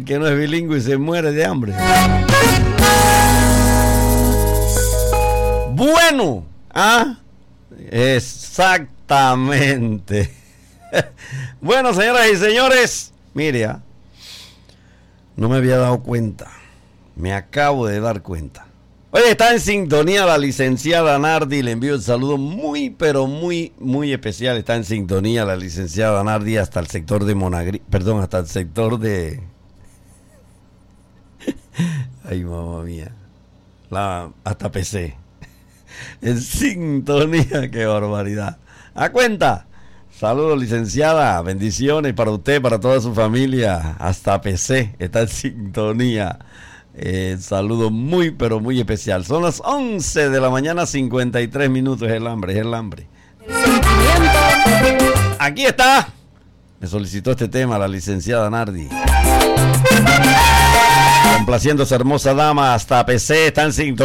que no es bilingüe y se muere de hambre. Bueno, exactamente. Bueno, señoras y señores, mire, no me había dado cuenta. Me acabo de dar cuenta. Oye, está en sintonía la licenciada Nardi. Le envío el saludo muy, pero muy, muy especial. Está en sintonía la licenciada Nardi hasta el sector de Monagri. Perdón, hasta el sector de... Ay, mamá mía. Hasta PC. En sintonía, qué barbaridad. A cuenta. Saludos, licenciada. Bendiciones para usted, para toda su familia. Hasta PC. Está en sintonía. Saludo muy, pero muy especial. Son las 11 de la mañana, 53 minutos. Es el hambre. Aquí está. Me solicitó este tema la licenciada Nardi. Complaciendo a esa hermosa dama. Hasta PC está en sintonía.